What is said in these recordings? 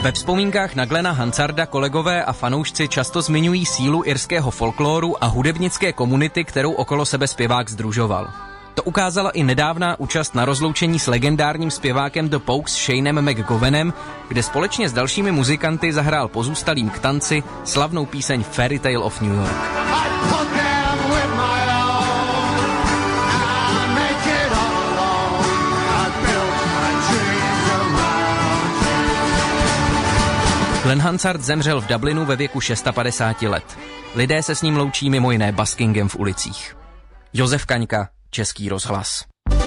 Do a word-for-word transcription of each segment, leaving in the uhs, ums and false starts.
Ve vzpomínkách na Glena Hansarda kolegové a fanoušci často zmiňují sílu irského folkloru a hudebnické komunity, kterou okolo sebe zpěvák sdružoval. To ukázala i nedávná účast na rozloučení s legendárním zpěvákem The Pogues Shanem McGowanem, kde společně s dalšími muzikanty zahrál pozůstalým k tanci slavnou píseň Fairy Tale of New York. Glen Hansard zemřel v Dublinu ve věku padesáti šesti let. Lidé se s ním loučí mimo jiné buskingem v ulicích. Josef Kaňka, Český rozhlas.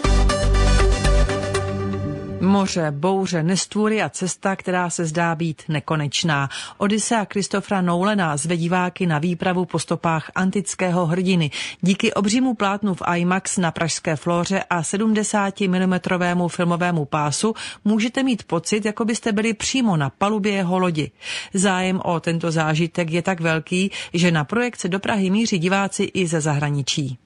Moře, bouře, nestvůry a cesta, která se zdá být nekonečná. Odysea Christophera Nolana zve diváky na výpravu po stopách antického hrdiny. Díky obřímu plátnu v IMAX na pražské Flóře a sedmdesátimilimetrovému filmovému pásu můžete mít pocit, jako byste byli přímo na palubě jeho lodi. Zájem o tento zážitek je tak velký, že na projekce do Prahy míří diváci i ze zahraničí.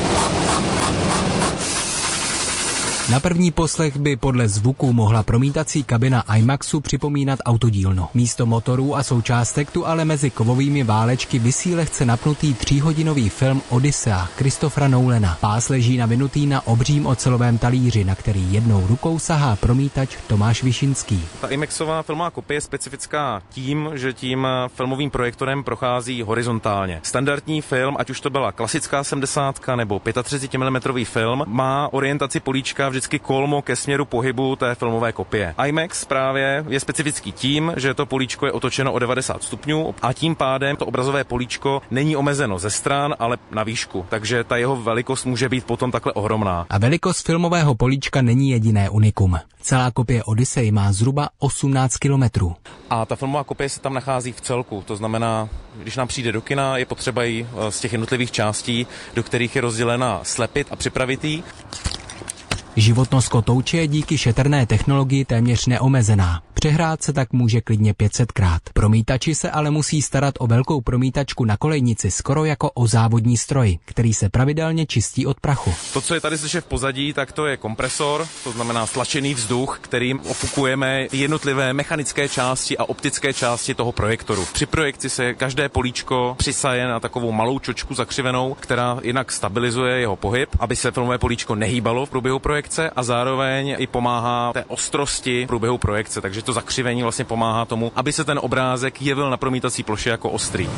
Na první poslech by podle zvuku mohla promítací kabina IMAXu připomínat autodílnu. Místo motorů a součástek tu ale mezi kovovými válečky visí lehce napnutý tříhodinový film Odysea Christophera Nolana. Pás leží navinutý na obřím ocelovém talíři, na který jednou rukou sahá promítač Tomáš Višinský. Ta IMAXová filmová kopie je specifická tím, že tím filmovým projektorem prochází horizontálně. Standardní film, ať už to byla klasická sedmdesátka nebo třicetipětimilimetrový film, má orientaci políčka vždycky kolmo ke směru pohybu té filmové kopie. IMAX právě je specifický tím, že to políčko je otočeno o devadesát stupňů a tím pádem to obrazové políčko není omezeno ze stran, ale na výšku. Takže ta jeho velikost může být potom takhle ohromná. A velikost filmového políčka není jediné unikum. Celá kopie Odyssey má zhruba osmnáct kilometrů. A ta filmová kopie se tam nachází v celku. To znamená, když nám přijde do kina, je potřeba ji z těch jednotlivých částí, do kterých je rozdělena, slepit a připravit ji. Životnost kotouče je díky šetrné technologii téměř neomezená. Přehrát se tak může klidně pět set krát. Promítači se ale musí starat o velkou promítačku na kolejnici skoro jako o závodní stroj, který se pravidelně čistí od prachu. To, co je tady slyšet v pozadí, tak to je kompresor, to znamená stlačený vzduch, kterým ofukujeme jednotlivé mechanické části a optické části toho projektoru. Při projekci se každé políčko přisaje na takovou malou čočku zakřivenou, která jinak stabilizuje jeho pohyb, aby se filmové políčko nehýbalo v průběhu projekce a zároveň i pomáhá té ostrosti v průběhu projekce, takže to zakřivení vlastně pomáhá tomu, aby se ten obrázek jevil na promítací ploše jako ostrý.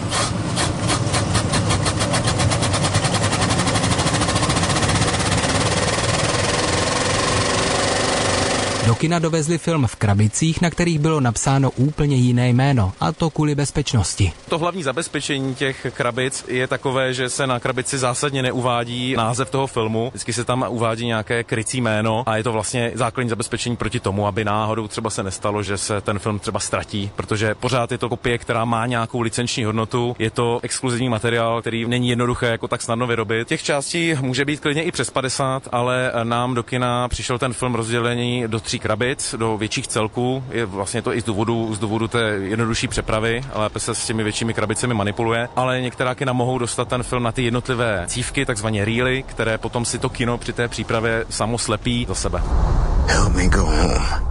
Do kina dovezli film v krabicích, na kterých bylo napsáno úplně jiné jméno, a to kvůli bezpečnosti. To hlavní zabezpečení těch krabic je takové, že se na krabici zásadně neuvádí název toho filmu, vždycky se tam uvádí nějaké krycí jméno a je to vlastně základní zabezpečení proti tomu, aby náhodou třeba se nestalo, že se ten film třeba ztratí, protože pořád je to kopie, která má nějakou licenční hodnotu, je to exkluzivní materiál, který není jednoduché jako tak snadno vyrobit. Těch částí může být klidně i přes padesát, ale nám do kina přišel ten film rozdělený do tří krabic, do větších celků. Je vlastně to i z důvodu, z důvodu té jednodušší přepravy, lépe se s těmi většími krabicemi manipuluje, ale některá kina mohou dostat ten film na ty jednotlivé cívky, takzvané reely, které potom si to kino při té přípravě samo slepí za sebe. Help me go home.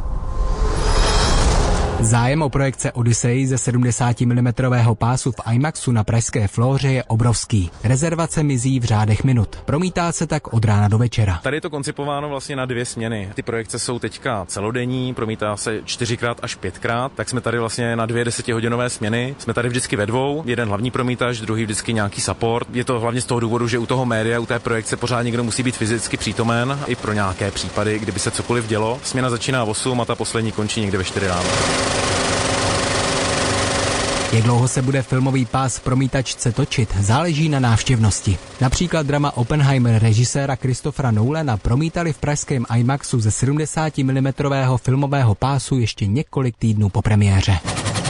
Zájem o projekce Odyssey ze sedmdesátimilimetrového pásu v IMAXu na pražské Flóře je obrovský. Rezervace mizí v řádech minut. Promítá se tak od rána do večera. Tady je to koncipováno vlastně na dvě směny. Ty projekce jsou teďka celodenní, promítá se čtyřikrát až pětkrát, tak jsme tady vlastně na dvě desetihodinové směny. Jsme tady vždycky ve dvou, jeden hlavní promítač, druhý vždycky nějaký support. Je to hlavně z toho důvodu, že u toho média, u té projekce pořád někdo musí být fyzicky přítomen i pro nějaké případy, kdyby se cokoliv dělo. Směna začíná v osm a ta poslední končí někde ve čtyři ráno. Jak dlouho se bude filmový pás v promítačce točit, záleží na návštěvnosti. Například drama Oppenheimer režiséra Christophera Nolana promítali v pražském IMAXu ze sedmdesátimilimetrového filmového pásu ještě několik týdnů po premiéře.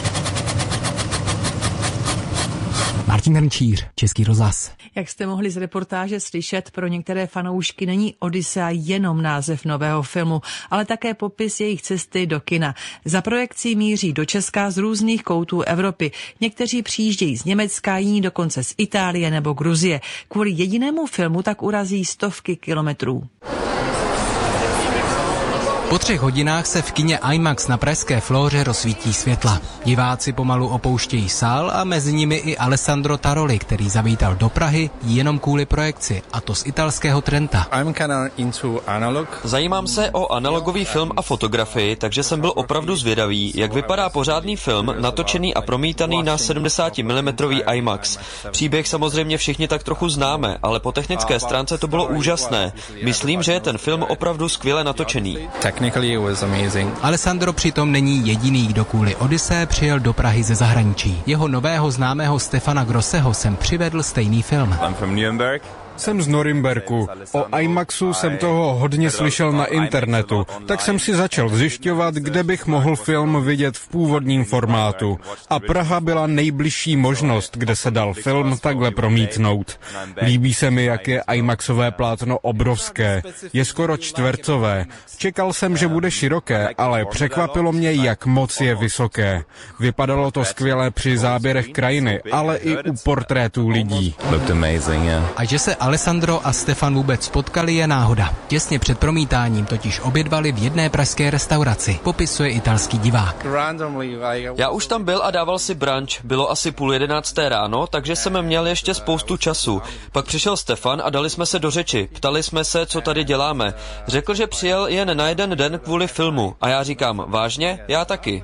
Martin Hrnčíř, Český rozhlas. Jak jste mohli z reportáže slyšet, pro některé fanoušky není Odyssea jenom název nového filmu, ale také popis jejich cesty do kina. Za projekcí míří do Česka z různých koutů Evropy. Někteří přijíždějí z Německa, jiní dokonce z Itálie nebo Gruzie. Kvůli jedinému filmu tak urazí stovky kilometrů. Po třech hodinách se v kině IMAX na pražské Flóře rozsvítí světla. Diváci pomalu opouštějí sál a mezi nimi i Alessandro Taroli, který zavítal do Prahy jenom kvůli projekci, a to z italského Trenta. Zajímám se o analogový film a fotografii, takže jsem byl opravdu zvědavý, jak vypadá pořádný film, natočený a promítaný na sedmdesát milimetrů IMAX. Příběh samozřejmě všichni tak trochu známe, ale po technické stránce to bylo úžasné. Myslím, že je ten film opravdu skvěle natočený. Alessandro přitom není jediný, kdo kvůli Odyssee přijel do Prahy ze zahraničí. Jeho nového známého Stefana Grosseho sem přivedl stejný film. Jsem z Norimberku. O IMAXu jsem toho hodně slyšel na internetu, tak jsem si začal zjišťovat, kde bych mohl film vidět v původním formátu. A Praha byla nejbližší možnost, kde se dal film takhle promítnout. Líbí se mi, jak je IMAXové plátno obrovské. Je skoro čtvercové. Čekal jsem, že bude široké, ale překvapilo mě, jak moc je vysoké. Vypadalo to skvěle při záběrech krajiny, ale i u portrétů lidí. A že se Alessandro a Stefan vůbec potkali, je náhoda. Těsně před promítáním totiž obědvali v jedné pražské restauraci, popisuje italský divák. Já už tam byl a dával si brunch. Bylo asi půl jedenácté ráno, takže jsem měl ještě spoustu času. Pak přišel Stefan a dali jsme se do řeči. Ptali jsme se, co tady děláme. Řekl, že přijel jen na jeden den kvůli filmu. A já říkám, vážně? Já taky.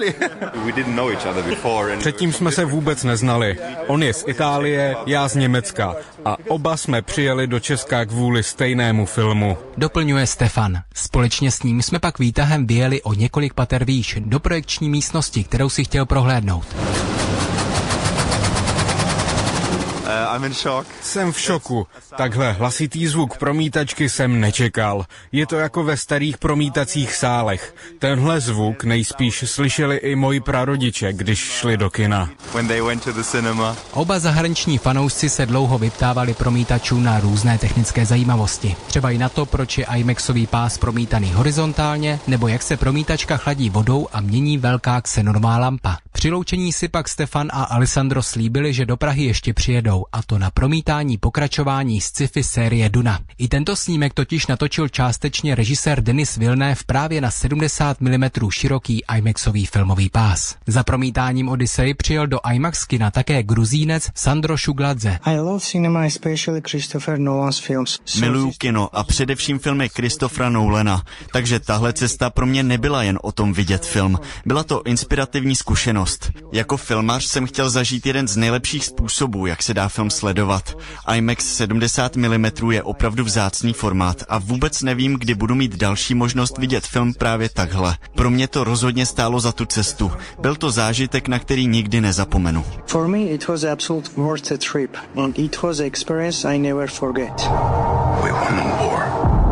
Předtím jsme se vůbec neznali. On je z Itálie, já z Německa. A oba jsme přijeli do Česka kvůli stejnému filmu. Doplňuje Stefan. Společně s ním jsme pak výtahem vyjeli o několik pater výš do projekční místnosti, kterou si chtěl prohlédnout. Jsem v šoku. Takhle hlasitý zvuk promítačky jsem nečekal. Je to jako ve starých promítacích sálech. Tenhle zvuk nejspíš slyšeli i moji prarodiče, když šli do kina. Oba zahraniční fanoušci se dlouho vyptávali promítačů na různé technické zajímavosti. Třeba i na to, proč je IMAXový pás promítaný horizontálně, nebo jak se promítačka chladí vodou a mění velká xenonová lampa. Při loučení si pak Stefan a Alessandro slíbili, že do Prahy ještě přijedou, a to na promítání pokračování sci-fi série Duna. I tento snímek totiž natočil částečně režisér Denis Villeneuve právě na sedmdesát milimetrů široký IMAXový filmový pás. Za promítáním Odyssey přijel do IMAX kina také Gruzínec Sandro Šugladze. Miluju kino a především filmy Christophera Nolana, takže tahle cesta pro mě nebyla jen o tom vidět film. Byla to inspirativní zkušenost. Jako filmař jsem chtěl zažít jeden z nejlepších způsobů, jak se dá film sledovat. IMAX sedmdesát milimetrů je opravdu vzácný formát a vůbec nevím, kdy budu mít další možnost vidět film právě takhle. Pro mě to rozhodně stálo za tu cestu. Byl to zážitek, na který nikdy nezapomenu. For me it was absolutely worth a trip and it was an experience I never forget. We won the war.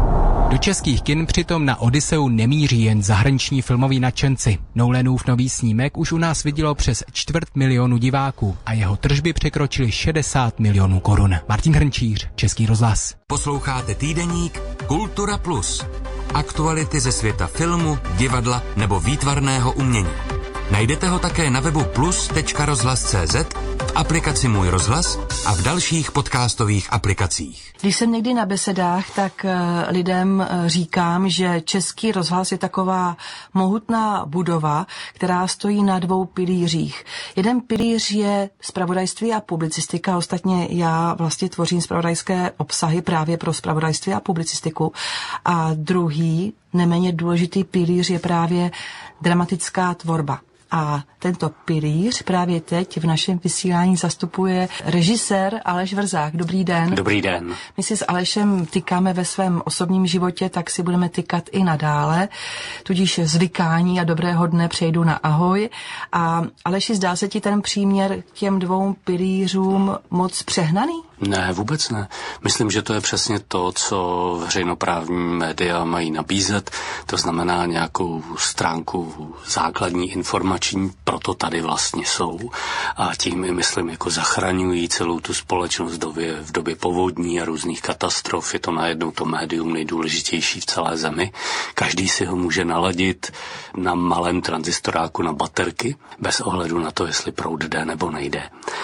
Do českých kin přitom na Odysseu nemíří jen zahraniční filmoví nadšenci. Nolanův nový snímek už u nás vidělo přes čtvrt milionu diváků a jeho tržby překročily šedesát milionů korun. Martin Hrnčíř, Český rozhlas. Posloucháte týdeník Kultura Plus. Aktuality ze světa filmu, divadla nebo výtvarného umění. Najdete ho také na webu plus tečka rozhlas tečka cé zet, v aplikaci Můj rozhlas a v dalších podcastových aplikacích. Když jsem někdy na besedách, tak lidem říkám, že Český rozhlas je taková mohutná budova, která stojí na dvou pilířích. Jeden pilíř je zpravodajství a publicistika, ostatně já vlastně tvořím zpravodajské obsahy právě pro zpravodajství a publicistiku. A druhý, neméně důležitý pilíř je právě dramatická tvorba. A tento pilíř právě teď v našem vysílání zastupuje režisér Aleš Vrzák. Dobrý den. Dobrý den. My si s Alešem tykáme ve svém osobním životě, tak si budeme tykat i nadále. Tudíž zvykání a dobrého dne přejdu na ahoj. A Aleši, zdá se ti ten příměr k těm dvou pilířům moc přehnaný? Ne, vůbec ne. Myslím, že to je přesně to, co veřejnoprávní média mají nabízet. To znamená nějakou stránku základní informační, proto tady vlastně jsou. A tím i myslím, jako zachraňují celou tu společnost v době, v době povodní a různých katastrof. Je to najednou to médium nejdůležitější v celé zemi. Každý si ho může naladit na malém tranzistoráku na baterky, bez ohledu na to, jestli proud jde nebo nejde.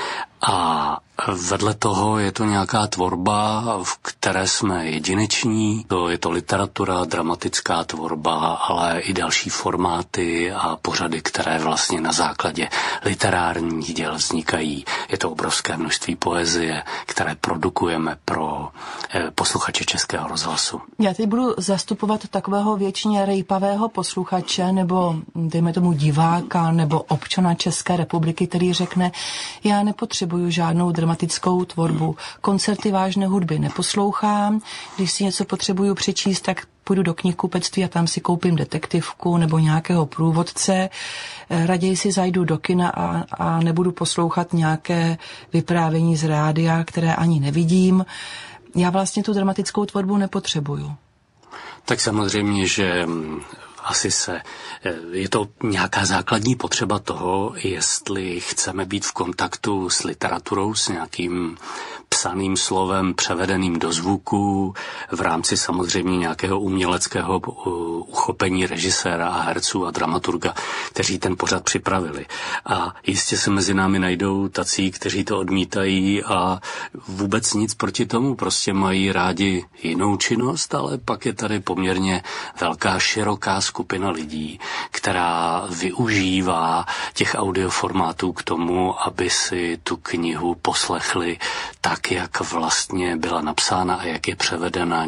A vedle toho je to nějaká tvorba, v které jsme jedineční. To je to literatura, dramatická tvorba, ale i další formáty a pořady, které vlastně na základě literárních děl vznikají. Je to obrovské množství poezie, které produkujeme pro posluchače Českého rozhlasu. Já teď budu zastupovat takového většině rejpavého posluchače nebo dejme tomu diváka nebo občana České republiky, který řekne, já nepotřebuju žádnou dramatickou tvorbu. Koncerty vážné hudby neposlouchám, když si něco potřebuju přečíst, tak půjdu do knihkupectví a tam si koupím detektivku nebo nějakého průvodce. Raději si zajdu do kina a, a nebudu poslouchat nějaké vyprávění z rádia, které ani nevidím. Já vlastně tu dramatickou tvorbu nepotřebuju. Tak samozřejmě, že asi se, je to nějaká základní potřeba toho, jestli chceme být v kontaktu s literaturou, s nějakým psaným slovem, převedeným do zvuku, v rámci samozřejmě nějakého uměleckého uchopení režiséra a herců a dramaturga, kteří ten pořad připravili. A jistě se mezi námi najdou tací, kteří to odmítají a vůbec nic proti tomu, prostě mají rádi jinou činnost, ale pak je tady poměrně velká, široká skupina lidí, která využívá těch audioformátů k tomu, aby si tu knihu poslechli tak, jak vlastně byla napsána a jak je převedena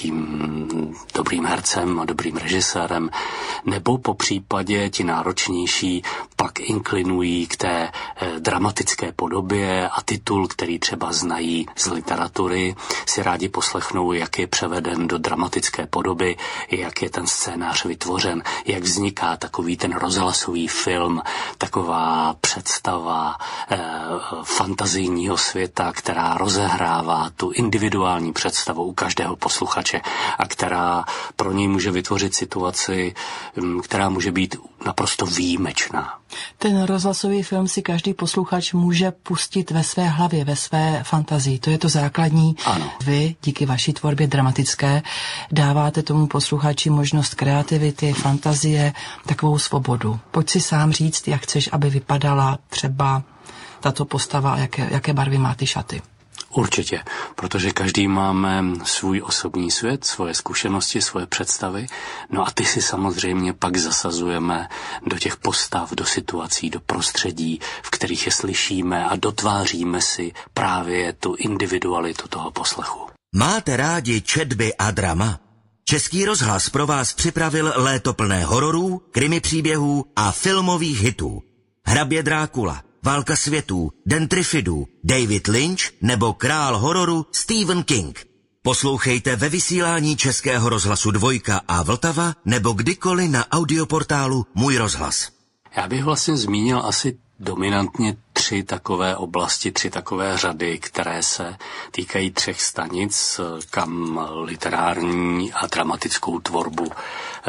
nějakým dobrým hercem a dobrým režisérem, nebo po případě ti náročnější pak inklinují k té eh, dramatické podobě a titul, který třeba znají z literatury, si rádi poslechnou, jak je převeden do dramatické podoby, jak je ten scénář vytvořen, jak vzniká takový ten rozhlasový film, taková představa eh, fantazijního světa, která rozehrává tu individuální představu u každého posluchače a která pro něj může vytvořit situaci, která může být naprosto výjimečná. Ten rozhlasový film si každý posluchač může pustit ve své hlavě, ve své fantazii. To je to základní. Ano. Vy, díky vaší tvorbě dramatické, dáváte tomu posluchači možnost kreativity, fantazie, takovou svobodu. Pojď si sám říct, jak chceš, aby vypadala třeba tato postava a jaké, jaké barvy má ty šaty. Určitě, protože každý máme svůj osobní svět, svoje zkušenosti, svoje představy, no a ty si samozřejmě pak zasazujeme do těch postav, do situací, do prostředí, v kterých je slyšíme a dotváříme si právě tu individualitu toho poslechu. Máte rádi četby a drama? Český rozhlas pro vás připravil léto plné hororů, krimi příběhů a filmových hitů. Hrabě Drákula, Válka světů, Den Trifidů, David Lynch nebo král hororu Stephen King. Poslouchejte ve vysílání Českého rozhlasu Dvojka a Vltava nebo kdykoliv na audioportálu Můj rozhlas. Já bych vlastně zmínil asi dominantně tři takové oblasti, tři takové řady, které se týkají třech stanic, kam literární a dramatickou tvorbu eh,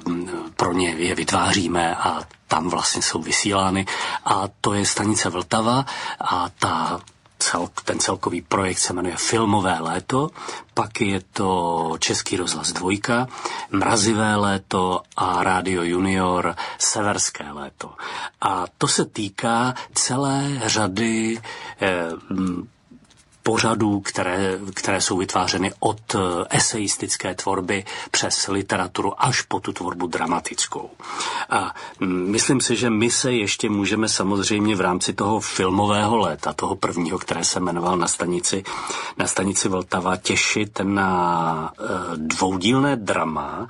pro ně je vytváříme a tam vlastně jsou vysílány. A to je stanice Vltava a ta Cel, ten celkový projekt se jmenuje Filmové léto, pak je to Český rozhlas Dvojka, Mrazivé léto a Rádio Junior Severské léto. A to se týká celé řady eh, pořadů, které, které jsou vytvářeny od esejistické tvorby přes literaturu až po tu tvorbu dramatickou. A myslím si, že my se ještě můžeme samozřejmě v rámci toho filmového léta, toho prvního, které se jmenoval na stanici, na stanici Vltava, těšit na dvoudílné drama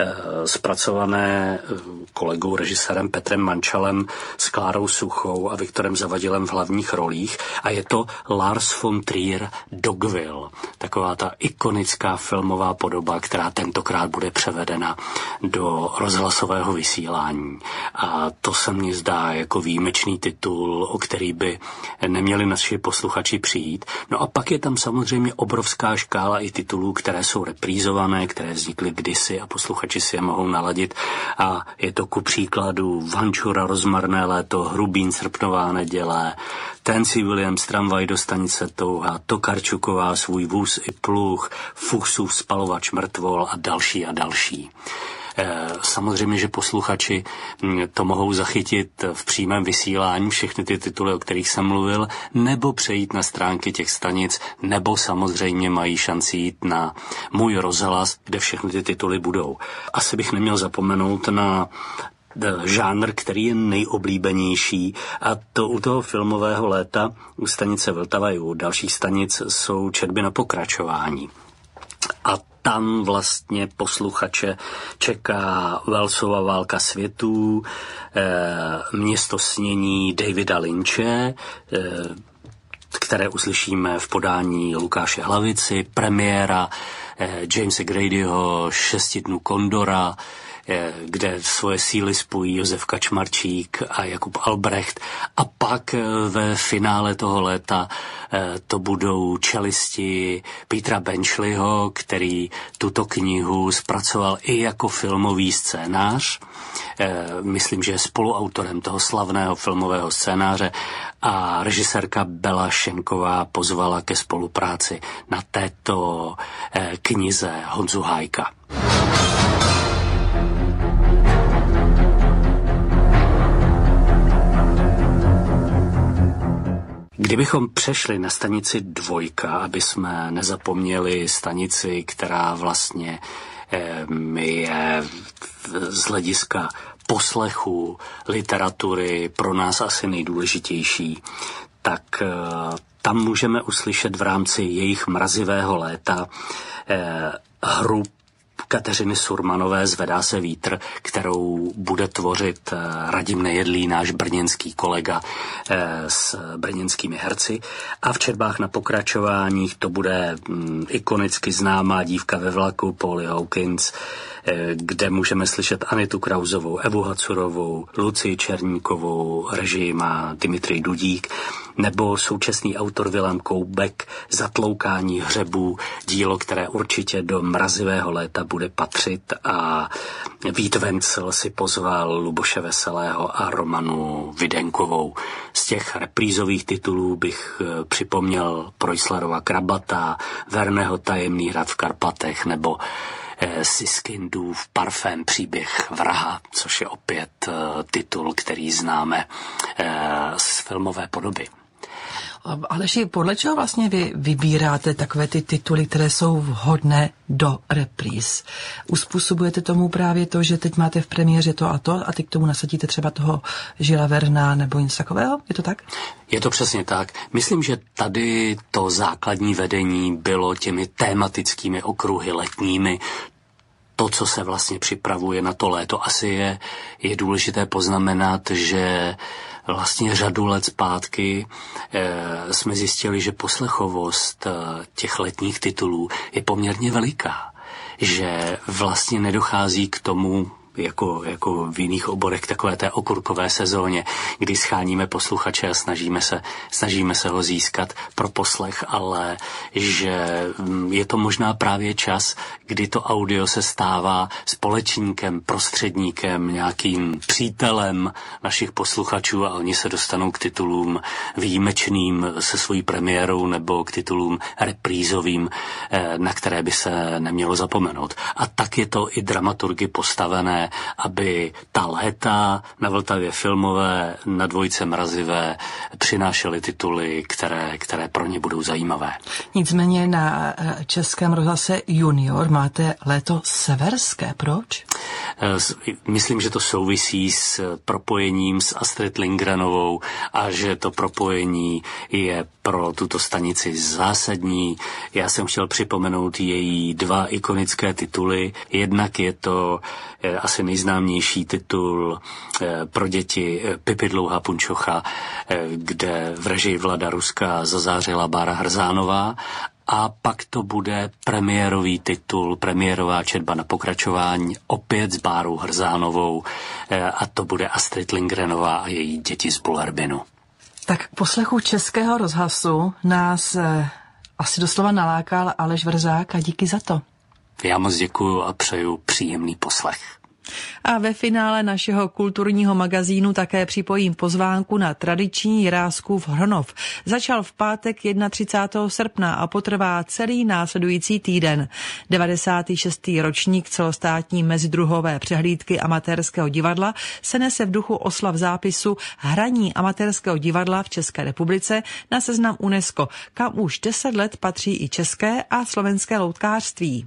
zpracované kolegou režisérem Petrem Mančalem s Klárou Suchou a Viktorem Zavadilem v hlavních rolích. A je to Lars von Trier Dogville, taková ta ikonická filmová podoba, která tentokrát bude převedena do rozhlasového vysílání. A to se mně zdá jako výjimečný titul, o který by neměli naši posluchači přijít. No a pak je tam samozřejmě obrovská škála i titulů, které jsou reprízované, které vznikly kdysi a posluchači si je mohou naladit. A je to ku příkladu Vančura Rozmarné léto, Hrubín Srpnová neděle, Tennessee Williams Tramvaj do stanice Touha, a Tokarčuková svůj vůz i pluh, Fuchsův spalovač mrtvol a další a další. Samozřejmě, že posluchači to mohou zachytit v přímém vysílání, všechny ty tituly, o kterých jsem mluvil, nebo přejít na stránky těch stanic, nebo samozřejmě mají šanci jít na Můj rozhlas, kde všechny ty tituly budou. Asi bych neměl zapomenout na žánr, který je nejoblíbenější, a to u toho filmového léta u stanice Vltava i u dalších stanic jsou četby na pokračování. A tam vlastně posluchače čeká Wellsova Válka světů, e, Město snění Davida Lynche, e, které uslyšíme v podání Lukáše Hlavici, premiéra e, Jamesa Gradyho Šesti dnů Kondora, kde svoje síly spojí Josef Kačmarčík a Jakub Albrecht, a pak ve finále toho léta to budou čelisti Petra Benchleyho, který tuto knihu zpracoval i jako filmový scénář. Myslím, že je spoluautorem toho slavného filmového scénáře, a režisérka Bela Šenková pozvala ke spolupráci na této knize Honzu Hájka. Kdybychom přešli na stanici dvojka, aby jsme nezapomněli stanici, která vlastně je z hlediska poslechu literatury pro nás asi nejdůležitější, tak tam můžeme uslyšet v rámci jejich mrazivého léta hru Kateřiny Surmanové Zvedá se vítr, kterou bude tvořit Radim Nejedlý, náš brněnský kolega s brněnskými herci. A v četbách na pokračováních to bude ikonicky známá Dívka ve vlaku Polly Hawkins, kde můžeme slyšet Anitu Krauzovou, Evu Hacurovou, Lucii Černíkovou, režii má Dimitrij Dudík, nebo současný autor Vilém Koubek Zatloukání hřebů, dílo, které určitě do mrazivého léta bude patřit, a Vít Vencel si pozval Luboše Veselého a Romanu Videnkovou. Z těch reprízových titulů bych připomněl Projslerova Krabata, Verneho Tajemný hrad v Karpatech, nebo Siskindův Parfém Příběh vraha, což je opět uh, titul, který známe uh, z filmové podoby. Aleši, podle čeho vlastně vy vybíráte takové ty tituly, které jsou vhodné do repríz? Uspůsobujete tomu právě to, že teď máte v premiéře to a to a ty k tomu nasadíte třeba toho Žila Verna nebo něco takového? Je to tak? Je to přesně tak. Myslím, že tady to základní vedení bylo těmi tématickými okruhy letními. To, co se vlastně připravuje na to léto, asi je, je důležité poznamenat, že vlastně řadu let zpátky e, jsme zjistili, že poslechovost e, těch letních titulů je poměrně veliká. Že vlastně nedochází k tomu, jako, jako v jiných oborech, takové té okurkové sezóně, kdy scháníme posluchače a snažíme se, snažíme se ho získat pro poslech, ale že je to možná právě čas, kdy to audio se stává společníkem, prostředníkem, nějakým přítelem našich posluchačů a oni se dostanou k titulům výjimečným se svojí premiérou nebo k titulům reprízovým, na které by se nemělo zapomenout. A tak je to i dramaturgy postavené, aby ta léta na Vltavě filmové, na dvojce mrazivé přinášely tituly, které, které pro ně budou zajímavé. Nicméně na Českém rozhlase Junior máte léto severské. Proč? Myslím, že to souvisí s propojením s Astrid Lindgrenovou a že to propojení je pro tuto stanici zásadní. Já jsem chtěl připomenout její dva ikonické tituly. Jednak je to asi nejznámější titul pro děti Pipi Dlouhá punčocha, kde v režii Vlada Ruska zazářila Bára Hrzánová. A pak to bude premiérový titul, premiérová četba na pokračování, opět s Bárou Hrzánovou, a to bude Astrid Lindgrenová a její Děti z Bullerbinu. Tak k poslechu Českého rozhlasu nás eh, asi doslova nalákal Aleš Vrzák a díky za to. Já moc děkuju a přeju příjemný poslech. A ve finále našeho kulturního magazínu také připojím pozvánku na tradiční Jiráskův Hronov. Začal v pátek třicátého prvního srpna a potrvá celý následující týden. devadesátý šestý ročník celostátní mezidruhové přehlídky amatérského divadla se nese v duchu oslav zápisu hraní amatérského divadla v České republice na seznam UNESCO, kam už deset let patří i české a slovenské loutkářství.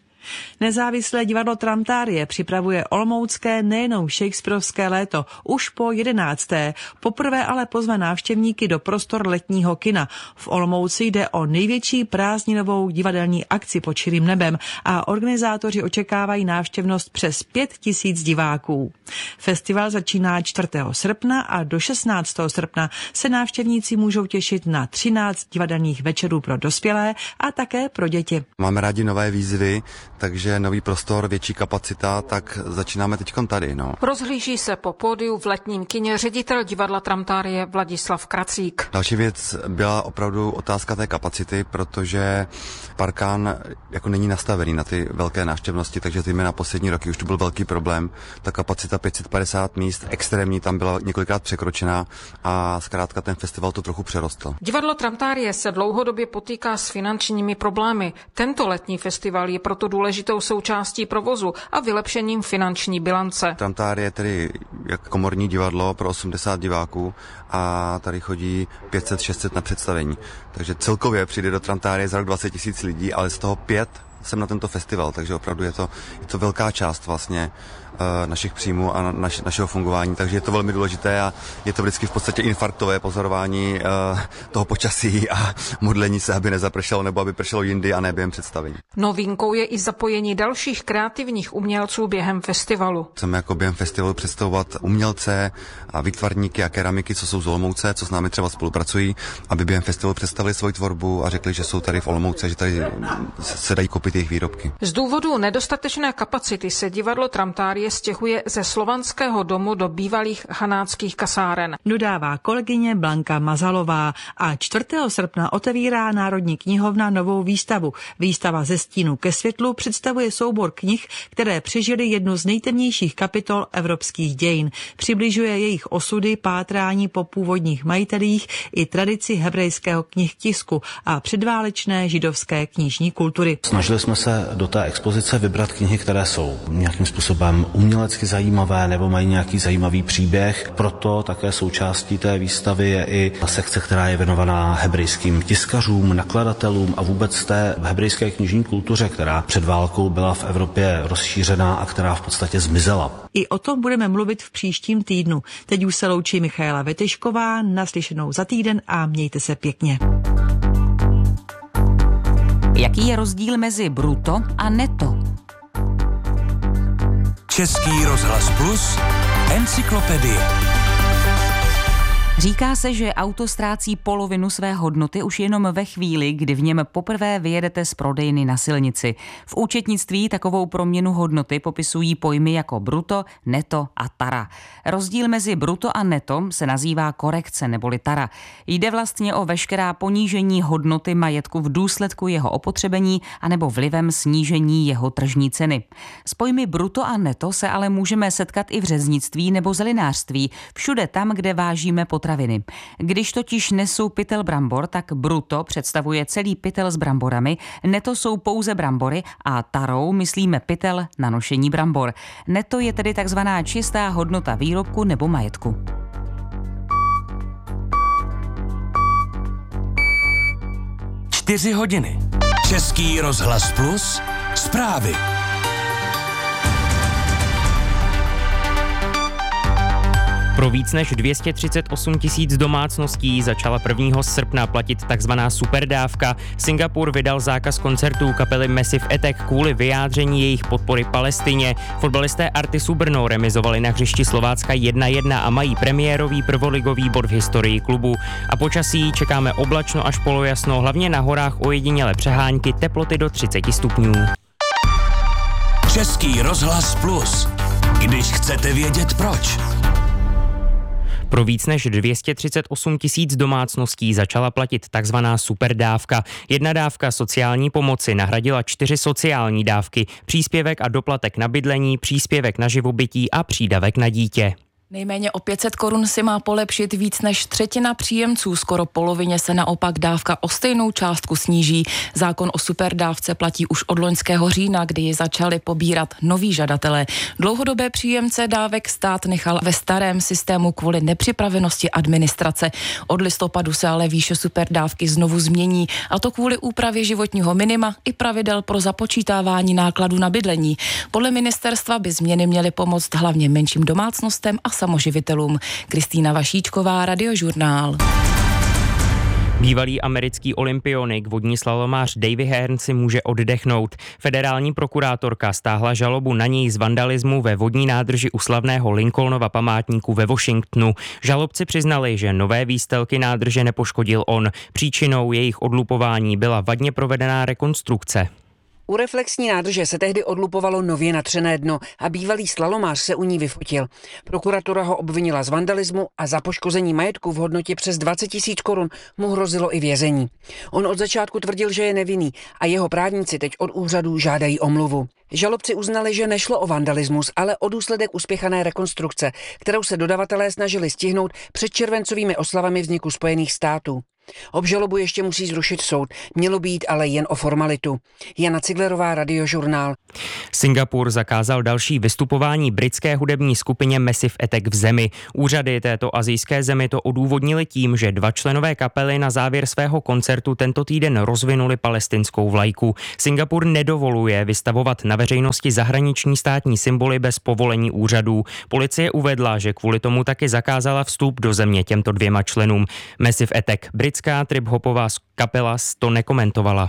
Nezávislé divadlo Tramtárie připravuje olomoucké nejenom shakespearovské léto už po jedenácté. Poprvé ale pozve návštěvníky do prostor letního kina. V Olomouci jde o největší prázdninovou divadelní akci pod širým nebem a organizátoři očekávají návštěvnost přes pět tisíc diváků. Festival začíná čtvrtého srpna a do šestnáctého srpna se návštěvníci můžou těšit na třináct divadelních večerů pro dospělé a také pro děti. Máme rádi nové výzvy, takže nový prostor, větší kapacita, tak začínáme teďkon tady. No. Rozhlíží se po pódiu v letním kině ředitel divadla Tramtárie Vladislav Kracík. Další věc byla opravdu otázka té kapacity, protože parkán jako není nastavený na ty velké návštěvnosti, takže zejména poslední roky už to byl velký problém. Ta kapacita pět set padesát míst, extrémní, tam byla několikrát překročená a zkrátka ten festival to trochu přerostl. Divadlo Tramtárie se dlouhodobě potýká s finančními problémy. Tento letní festival je proto důležitou součástí provozu a vylepšením finanční bilance. Tramtárie je tedy jak komorní divadlo pro osmdesát diváků a tady chodí pět set šest set na představení. Takže celkově přijde do Tramtárie za rok dvacet tisíc lidí, ale z toho pět jsem na tento festival, takže opravdu je to, je to velká část vlastně uh, našich příjmů a naš, našeho fungování, takže je to velmi důležité a je to vždycky v podstatě infarktové pozorování uh, toho počasí a modlení se, aby nezapršelo nebo aby pršelo jindy a ne během představení. Novinkou je i zapojení dalších kreativních umělců během festivalu. Chceme jako během festivalu představovat umělce a výtvarníky a keramiky, co jsou z Olomouce, co s námi třeba spolupracují, aby během festivalu představili svoji tvorbu a řekli, že jsou tady v Olomouce, že tady se dají koupit jejich výrobky. Z důvodu nedostatečné kapacity se divadlo Tramtárie stěhuje ze Slovanského domu do bývalých hanáckých kasáren. Dodává kolegyně Blanka Mazalová a čtvrtého srpna otevírá Národní knihovna novou výstavu. Výstava Ze stínu ke světlu představuje soubor knih, které přežily jednu z nejtemnějších kapitol evropských dějin. Přibližuje jejich osudy, pátrání po původních majitelích i tradici hebrejského knihtisku a předválečné židovské knižní kultury. Snažili jsme se do té expozice vybrat knihy, které jsou nějakým způsobem umělecky zajímavé nebo mají nějaký zajímavý příběh. Proto také součástí té výstavy je i sekce, která je věnovaná hebrejským tiskařům, nakladatelům a vůbec té hebrejské knižní kultuře, která před válkou byla v Evropě rozšířená a která v podstatě zmizela. I o tom budeme mluvit v příštím týdnu. Teď už se loučí Michaela Vetešková, naslyšenou za týden a mějte se pěkně. Jaký je rozdíl mezi bruto a neto? Český rozhlas Plus, encyklopedie. Říká se, že auto ztrácí polovinu své hodnoty už jenom ve chvíli, kdy v něm poprvé vyjedete z prodejny na silnici. V účetnictví takovou proměnu hodnoty popisují pojmy jako bruto, neto a tara. Rozdíl mezi bruto a neto se nazývá korekce neboli tara. Jde vlastně o veškerá ponížení hodnoty majetku v důsledku jeho opotřebení anebo vlivem snížení jeho tržní ceny. S pojmy bruto a neto se ale můžeme setkat i v řeznictví nebo zelinářství, všude tam, kde vážíme potraviny. Když totiž nesu pytel brambor, tak bruto představuje celý pytel s bramborami, neto jsou pouze brambory a tarou myslíme pytel na nošení brambor. Neto je tedy takzvaná čistá hodnota výrobku nebo majetku. Čtyři hodiny. Český rozhlas Plus, zprávy. Pro víc než dvě stě třicet osm tisíc domácností začala prvního srpna platit takzvaná superdávka. Singapur vydal zákaz koncertů kapely Massive Attack kvůli vyjádření jejich podpory Palestině. Fotbalisté Artisu Brno remizovali na hřišti Slovácka jedna jedna a mají premiérový prvoligový bod v historii klubu. A počasí čekáme oblačno až polojasno, hlavně na horách ojedinělé přehánky, teploty do třicet stupňů. Český rozhlas Plus. Když chcete vědět proč. Pro víc než dvě stě třicet osm tisíc domácností začala platit takzvaná superdávka. Jedna dávka sociální pomoci nahradila čtyři sociální dávky, příspěvek a doplatek na bydlení, příspěvek na živobytí a přídavek na dítě. Nejméně o pět set korun si má polepšit víc než třetina příjemců, skoro polovině se naopak dávka o stejnou částku sníží. Zákon o superdávce platí už od loňského října, kdy ji začali pobírat noví žadatelé. Dlouhodobé příjemce dávek stát nechal ve starém systému kvůli nepřipravenosti administrace. Od listopadu se ale výše superdávky znovu změní, a to kvůli úpravě životního minima i pravidel pro započítávání nákladů na bydlení. Podle ministerstva by změny měly pomoct hlavně menším domácnostem a samoživitelům. Kristýna Vašíčková, Radiožurnál. Bývalý americký olympionik, vodní slalomář Davy Hearn si může oddechnout. Federální prokurátorka stáhla žalobu na něj z vandalismu ve vodní nádrži u slavného Lincolnova památníku ve Washingtonu. Žalobci přiznali, že nové výstelky nádrže nepoškodil on. Příčinou jejich odlupování byla vadně provedená rekonstrukce. U reflexní nádrže se tehdy odlupovalo nově natřené dno a bývalý slalomář se u ní vyfotil. Prokuratura ho obvinila z vandalismu a za poškození majetku v hodnotě přes dvacet tisíc korun mu hrozilo i vězení. On od začátku tvrdil, že je nevinný a jeho právníci teď od úřadů žádají omluvu. Žalobci uznali, že nešlo o vandalismus, ale o důsledek uspěchané rekonstrukce, kterou se dodavatelé snažili stihnout před červencovými oslavami vzniku Spojených států. Obžalobu ještě musí zrušit soud, mělo být ale jen o formalitu. Jana Ciglerová, Radiožurnál. Singapur zakázal další vystupování britské hudební skupině Massive Attack v zemi. Úřady této asijské zemi to odůvodnili tím, že dva členové kapely na závěr svého koncertu tento týden rozvinuli palestinskou vlajku. Singapur nedovoluje vystavovat na veřejnosti zahraniční státní symboly bez povolení úřadů. Policie uvedla, že kvůli tomu taky zakázala vstup do země těmto dvěma členům. Massive Attack, britská trip-hopová kapela, to nekomentovala.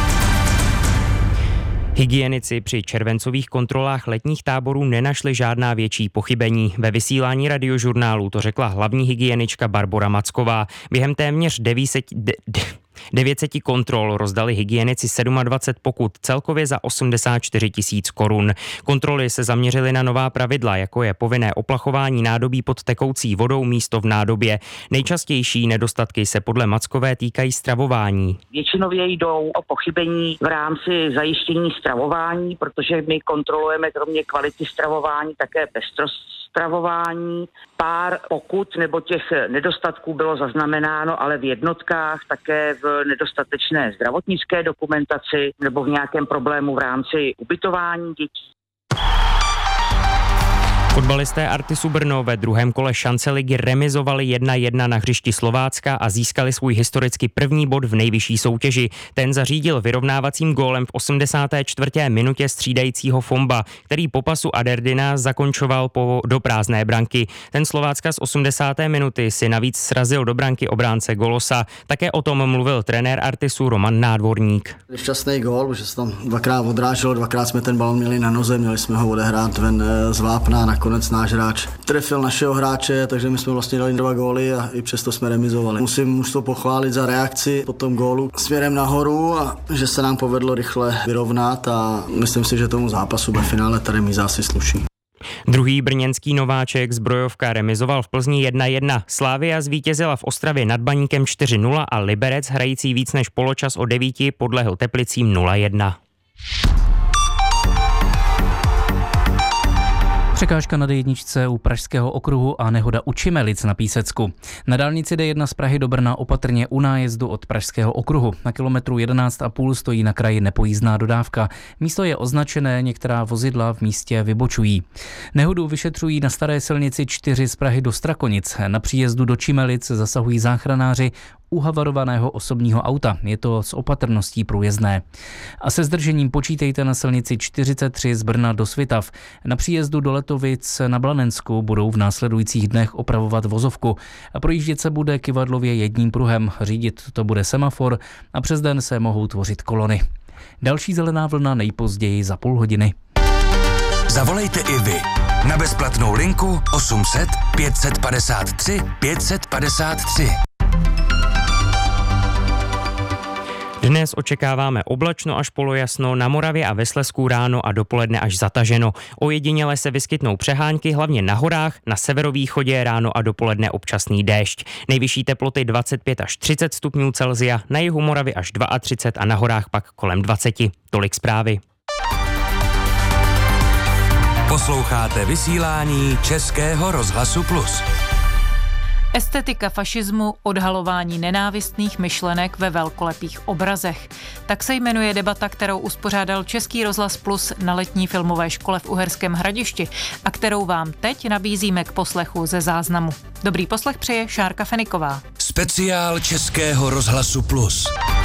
Hygienici při červencových kontrolách letních táborů nenašli žádná větší pochybení. Ve vysílání Radiožurnálu to řekla hlavní hygienička Barbora Macková. Během téměř devět set kontrol rozdali hygienici dvacet sedm pokut celkově za osmdesát čtyři tisíc korun. Kontroly se zaměřily na nová pravidla, jako je povinné oplachování nádobí pod tekoucí vodou místo v nádobě. Nejčastější nedostatky se podle Mackové týkají stravování. Většinově jdou o pochybení v rámci zajištění stravování, protože my kontrolujeme kromě kvality stravování také pestrost stravování. Pár pokut nebo těch nedostatků bylo zaznamenáno, ale v jednotkách také v nedostatečné zdravotnické dokumentaci nebo v nějakém problému v rámci ubytování dětí. Fotbalisté Artisu Brno ve druhém kole šance ligy remizovali jedna jedna na hřišti Slovácka a získali svůj historicky první bod v nejvyšší soutěži. Ten zařídil vyrovnávacím gólem v osmdesáté čtvrté minutě střídajícího Fomba, který po pasu Aderdina zakončoval po do prázdné branky. Ten Slovácka z osmdesáté minuty si navíc srazil do branky obránce Golosa. Také o tom mluvil trenér Artisu Roman Nádvorník. Šťastný gól, že se tam dvakrát odráželo, dvakrát jsme ten balon měli na noze, měli jsme ho odehrát ven z vápna. Nakonec náš hráč trefil našeho hráče, takže my jsme vlastně dali dva góly a i přesto jsme remizovali. Musím mužstvo pochválit za reakci po tom gólu směrem nahoru a že se nám povedlo rychle vyrovnat a myslím si, že tomu zápasu ve finále ta remíza asi sluší. Druhý brněnský nováček Zbrojovka remizoval v Plzni jedna jedna. Slavia zvítězila v Ostravě nad Baníkem čtyři nula a Liberec, hrající víc než poločas o devíti, podlehl Teplicím nula jedna. Překážka na dé jedna u Pražského okruhu a nehoda u Čimelic na Písecku. Na dálnici dé jedna z Prahy do Brna opatrně u nájezdu od Pražského okruhu. Na kilometru jedenáct a půl stojí na kraji nepojízdná dodávka. Místo je označené, některá vozidla v místě vybočují. Nehodu vyšetřují na staré silnici čtyři z Prahy do Strakonic. Na příjezdu do Čimelic zasahují záchranáři u havarovaného osobního auta. Je to s opatrností průjezdné. A se zdržením počítejte na silnici čtyřicet tři z Brna do Svitav. Na příjezdu do Letovic na Blanensku budou v následujících dnech opravovat vozovku. A projíždět se bude kyvadlově jedním pruhem. Řídit to bude semafor a přes den se mohou tvořit kolony. Další zelená vlna nejpozději za půl hodiny. Zavolejte i vy na bezplatnou linku osm set pět set padesát tři pět set padesát tři. Dnes očekáváme oblačno až polojasno, na Moravě a ve Slezsku ráno a dopoledne až zataženo. Ojediněle se vyskytnou přehánky, hlavně na horách, na severovýchodě ráno a dopoledne občasný déšť. Nejvyšší teploty dvacet pět až třicet stupňů Celsia, na jihu Moravy až třicet dva a na horách pak kolem dvacet. Tolik zprávy. Posloucháte vysílání Českého rozhlasu Plus. Estetika fašismu, odhalování nenávistných myšlenek ve velkolepých obrazech. Tak se jmenuje debata, kterou uspořádal Český rozhlas Plus na letní filmové škole v Uherském Hradišti a kterou vám teď nabízíme k poslechu ze záznamu. Dobrý poslech přeje Šárka Feniková. Speciál Českého rozhlasu Plus.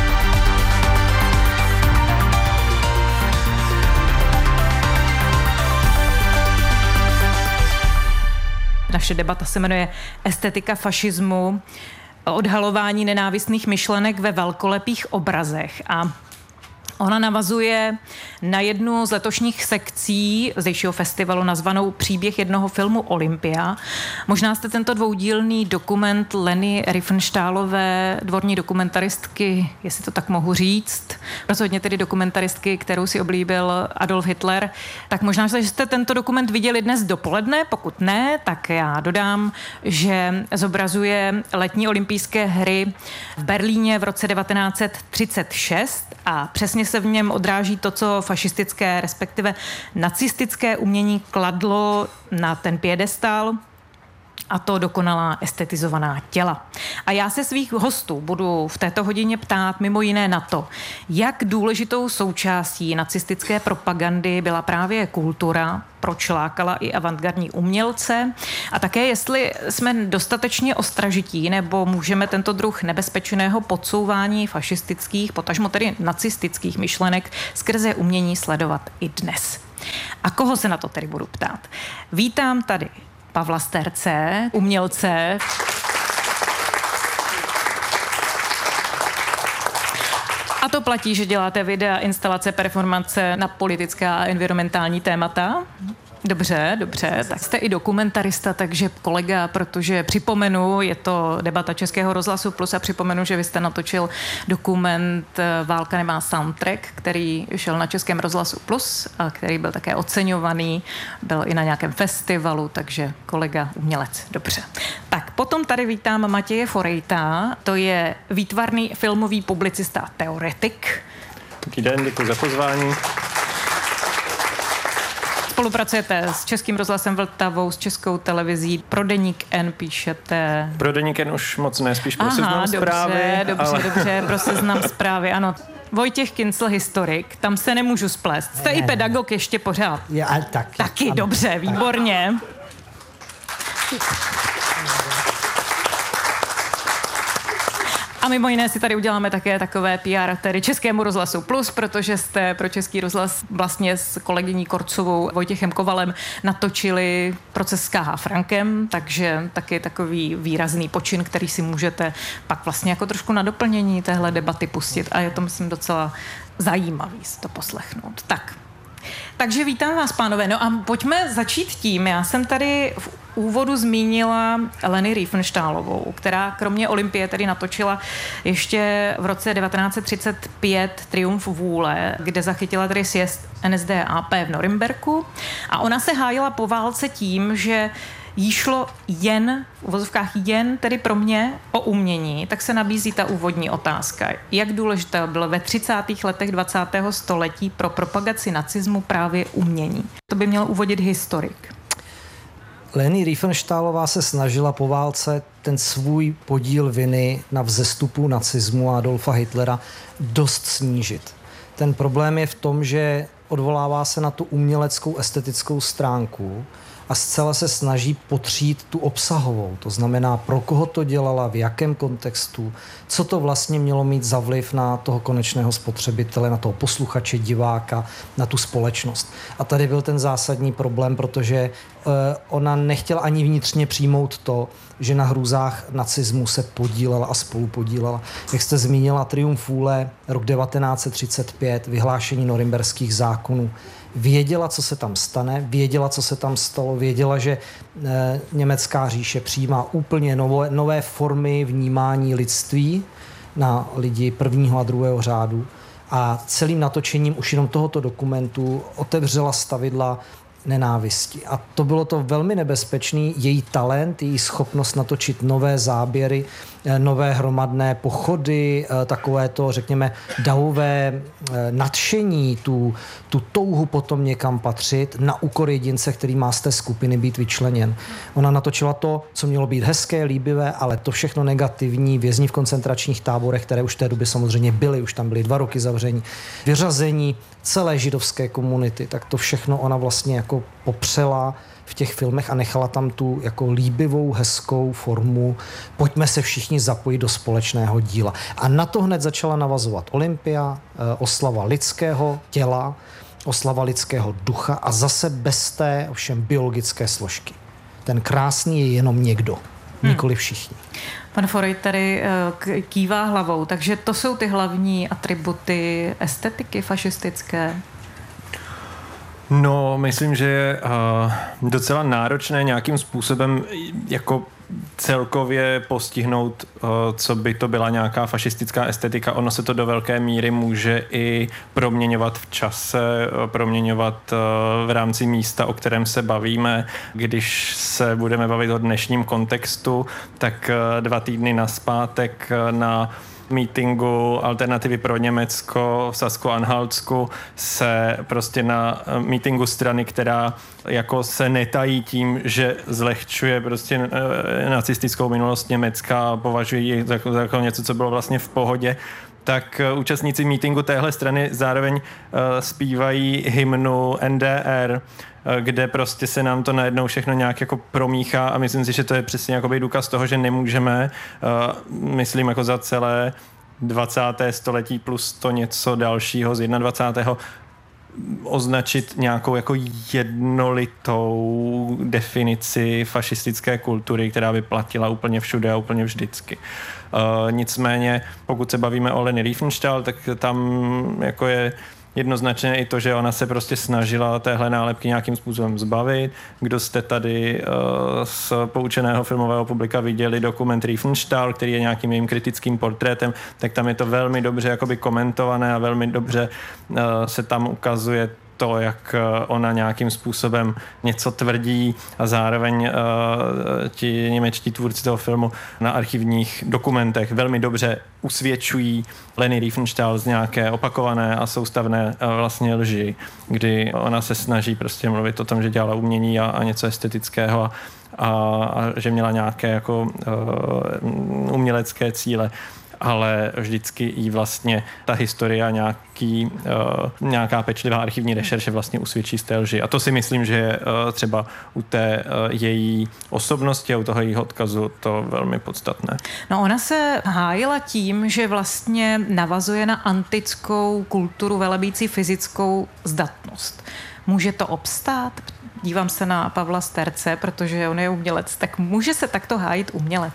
Naše debata se jmenuje Estetika fašismu, odhalování nenávistných myšlenek ve velkolepých obrazech a ona navazuje na jednu z letošních sekcí zdejšího festivalu nazvanou Příběh jednoho filmu Olympia. Možná jste tento dvoudílný dokument Leny Riefenstahlové, dvorní dokumentaristky, jestli to tak mohu říct, rozhodně tedy dokumentaristky, kterou si oblíbil Adolf Hitler, tak možná, že jste tento dokument viděli dnes dopoledne, pokud ne, tak já dodám, že zobrazuje letní olympijské hry v Berlíně v roce devatenáct set třicet šest a přesně se v něm odráží to, co fašistické, respektive nacistické umění kladlo na ten piedestal, a to dokonalá estetizovaná těla. A já se svých hostů budu v této hodině ptát mimo jiné na to, jak důležitou součástí nacistické propagandy byla právě kultura, proč lákala i avantgardní umělce a také jestli jsme dostatečně ostražití nebo můžeme tento druh nebezpečného podsouvání fašistických, potažmo tedy nacistických myšlenek skrze umění sledovat i dnes. A koho se na to tedy budu ptát? Vítám tady Pavla Sterce, umělce. A to platí, že děláte videa, instalace, performance na politická a environmentální témata? Dobře, dobře, tak jste i dokumentarista, takže kolega, protože připomenu, je to debata Českého rozhlasu Plus a připomenu, že vy jste natočil dokument Válka nemá soundtrack, který šel na Českém rozhlasu Plus a který byl také oceňovaný, byl i na nějakém festivalu, takže kolega umělec, dobře. Tak potom tady vítám Matěje Forejta, to je výtvarný filmový publicista a teoretik. Dobrý den, děkuji za pozvání. Spolupracujete s Českým rozhlasem Vltavou, s Českou televizí, pro Deník N píšete... Pro Deník N už moc ne, spíš pro Aha, Seznam dobře, zprávy. Dobře, ale... dobře, pro Seznam zprávy, ano. Vojtěch Kincl, historik, tam se nemůžu splést. Jste ne, i pedagog ještě pořád. Je, ale taky. Taky, ano, dobře, výborně. A mimo jiné si tady uděláme také takové P R tedy Českému rozhlasu Plus, protože jste pro Český rozhlas vlastně s kolegyní Korcovou Vojtěchem Kovalem natočili Proces s K H Frankem, takže taky takový výrazný počin, který si můžete pak vlastně jako trošku na doplnění téhle debaty pustit a je to, myslím, docela zajímavý si to poslechnout. Tak. Takže vítám vás, pánové. No a pojďme začít tím. Já jsem tady v úvodu zmínila Leny Riefenstahlovou, která kromě Olympie tedy natočila ještě v roce devatenáct set třicet pět Triumf vůle, kde zachytila tedy sjezd N S D A P v Norimberku. A ona se hájila po válce tím, že jí šlo jen, v uvozovkách jen tedy pro mě o umění, tak se nabízí ta úvodní otázka. Jak důležité bylo ve třicátých letech dvacátého století pro propagaci nacismu právě umění? To by měl uvodit historik. Leny Riefenstahlová se snažila po válce ten svůj podíl viny na vzestupu nacismu a Adolfa Hitlera dost snížit. Ten problém je v tom, že odvolává se na tu uměleckou estetickou stránku a zcela se snaží potřít tu obsahovou. To znamená, pro koho to dělala, v jakém kontextu, co to vlastně mělo mít za vliv na toho konečného spotřebitele, na toho posluchače, diváka, na tu společnost. A tady byl ten zásadní problém, protože uh, ona nechtěla ani vnitřně přijmout to, že na hrůzách nacismu se podílela a spolupodílela. Jak jste zmínila, Triumf vůle, rok devatenáct set třicet pět, vyhlášení norimberských zákonů. Věděla, co se tam stane, věděla, co se tam stalo, věděla, že e, německá říše přijímá úplně nové, nové formy vnímání lidství, na lidi prvního a druhého řádu a celým natočením už jenom tohoto dokumentu otevřela stavidla nenávisti. A to bylo to velmi nebezpečný, její talent, její schopnost natočit nové záběry, nové hromadné pochody, takové to, řekněme, davové nadšení, tu, tu touhu potom někam patřit na úkor jedince, který má z té skupiny být vyčleněn. Ona natočila to, co mělo být hezké, líbivé, ale to všechno negativní, vězni v koncentračních táborech, které už v té době samozřejmě byly, už tam byly dva roky zavření, vyřazení celé židovské komunity, tak to všechno ona vlastně jako popřela v těch filmech a nechala tam tu jako líbivou, hezkou formu. Pojďme se všichni zapojit do společného díla. A na to hned začala navazovat Olympia, oslava lidského těla, oslava lidského ducha a zase bez té ovšem biologické složky. Ten krásný je jenom někdo, hmm. nikoli všichni. Pan Forej tady kývá hlavou, takže to jsou ty hlavní atributy estetiky fašistické. No, myslím, že je uh, docela náročné nějakým způsobem jako celkově postihnout, uh, co by to byla nějaká fašistická estetika. Ono se to do velké míry může i proměňovat v čase, uh, proměňovat uh, v rámci místa, o kterém se bavíme. Když se budeme bavit o dnešním kontextu, tak uh, dva týdny nazpátek uh, na mítingu Alternativy pro Německo v Sasko-Anhaltsku se prostě na mítingu strany, která jako se netají tím, že zlehčuje prostě nacistickou minulost Německa a považují ji za, za jako něco, co bylo vlastně v pohodě, tak účastníci mítingu téhle strany zároveň uh, zpívají hymnu N D R, kde prostě se nám to najednou všechno nějak jako promíchá a myslím si, že to je přesně jakoby důkaz toho, že nemůžeme, uh, myslím jako za celé dvacáté století plus to něco dalšího z dvacátého prvního označit nějakou jako jednolitou definici fašistické kultury, která by platila úplně všude a úplně vždycky. Uh, nicméně, pokud se bavíme o Leni Riefenstahl, tak tam jako je jednoznačně i to, že ona se prostě snažila téhle nálepky nějakým způsobem zbavit. Kdo jste tady uh, z poučeného filmového publika viděli dokument Riefenstahl, který je nějakým jejím kritickým portrétem, tak tam je to velmi dobře jakoby komentované a velmi dobře uh, se tam ukazuje to, jak ona nějakým způsobem něco tvrdí a zároveň uh, ti němečtí tvůrci toho filmu na archivních dokumentech velmi dobře usvědčují Leni Riefenstahl z nějaké opakované a soustavné uh, vlastně lži, kdy ona se snaží prostě mluvit o tom, že dělala umění a, a něco estetického a, a, a že měla nějaké jako uh, umělecké cíle, ale vždycky jí vlastně ta historie a nějaký, uh, nějaká pečlivá archivní rešerše vlastně usvědčí z té lži. A to si myslím, že je uh, třeba u té uh, její osobnosti a u toho jejího odkazu to velmi podstatné. No ona se hájila tím, že vlastně navazuje na antickou kulturu velebící fyzickou zdatnost. Může to obstát? Dívám se na Pavla Sterce, protože on je umělec. Tak může se takto hájit umělec?